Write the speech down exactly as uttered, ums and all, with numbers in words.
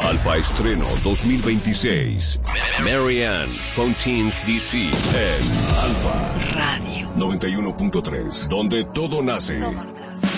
Alfa Estreno dos mil veintiséis. Marianne Fontines D C en Alfa Radio noventa y uno punto tres, donde todo nace. Todo nace.